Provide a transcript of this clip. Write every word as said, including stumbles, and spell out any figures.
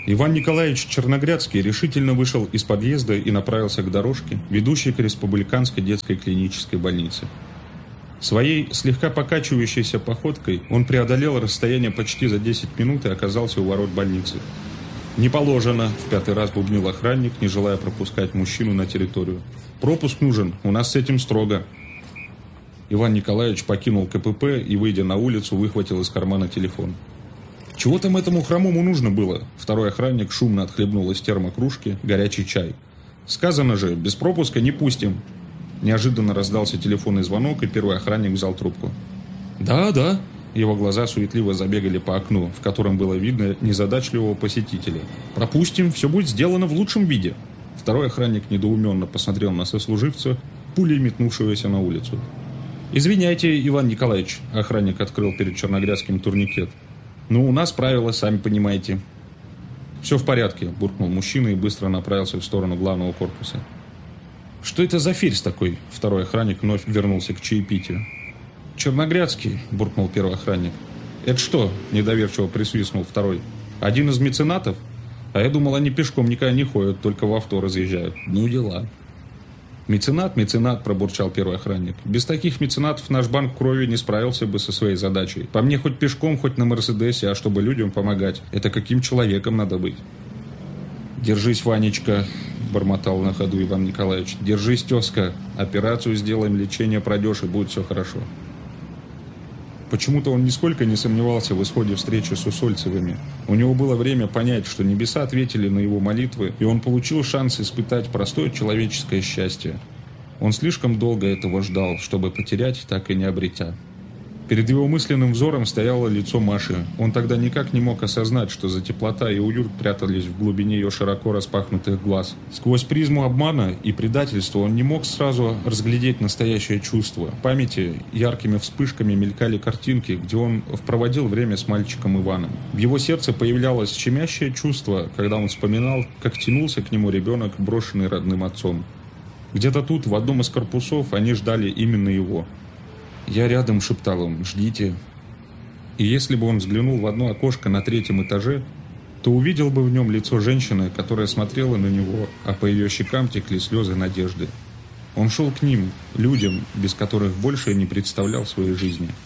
Иван Николаевич Черногрядский решительно вышел из подъезда и направился к дорожке, ведущей к Республиканской детской клинической больнице. Своей слегка покачивающейся походкой он преодолел расстояние почти за десять минут и оказался у ворот больницы. «Не положено», — в пятый раз бубнил охранник, не желая пропускать мужчину на территорию. «Пропуск нужен, у нас с этим строго». Иван Николаевич покинул КПП и, выйдя на улицу, выхватил из кармана телефон. «Чего там этому хромому нужно было?» Второй охранник шумно отхлебнул из термокружки горячий чай. «Сказано же, без пропуска не пустим». Неожиданно раздался телефонный звонок, и первый охранник взял трубку. «Да, да». Его глаза суетливо забегали по окну, в котором было видно незадачливого посетителя. «Пропустим, все будет сделано в лучшем виде». Второй охранник недоуменно посмотрел на сослуживца, пулей метнувшегося на улицу. «Извиняйте, Иван Николаевич», — охранник открыл перед Черногрядским турникет. «Ну, у нас правила, сами понимаете». «Все в порядке», — буркнул мужчина и быстро направился в сторону главного корпуса. «Что это за ферзь такой?» Второй охранник вновь вернулся к чаепитию. «Черногрядский», — буркнул первый охранник. «Это что?» — недоверчиво присвистнул второй. «Один из меценатов? А я думал, они пешком никогда не ходят, только в авто разъезжают. Ну, дела». «Меценат, меценат», — пробурчал первый охранник. «Без таких меценатов наш банк крови не справился бы со своей задачей. По мне хоть пешком, хоть на Мерседесе, а чтобы людям помогать. Это каким человеком надо быть?» «Держись, Ванечка», — бормотал на ходу Иван Николаевич. «Держись, тезка. Операцию сделаем, лечение пройдешь, и будет все хорошо». Почему-то он нисколько не сомневался в исходе встречи с Усольцевыми. У него было время понять, что небеса ответили на его молитвы, и он получил шанс испытать простое человеческое счастье. Он слишком долго этого ждал, чтобы потерять, так и не обретя. Перед его мысленным взором стояло лицо Маши. Он тогда никак не мог осознать, что за теплота и уют прятались в глубине ее широко распахнутых глаз. Сквозь призму обмана и предательства он не мог сразу разглядеть настоящее чувство. В памяти яркими вспышками мелькали картинки, где он проводил время с мальчиком Иваном. В его сердце появлялось щемящее чувство, когда он вспоминал, как тянулся к нему ребенок, брошенный родным отцом. Где-то тут, в одном из корпусов, они ждали именно его. «Я рядом», — шептал он, — «ждите». И если бы он взглянул в одно окошко на третьем этаже, то увидел бы в нем лицо женщины, которая смотрела на него, а по ее щекам текли слезы надежды. Он шел к ним, людям, без которых больше не представлял своей жизни.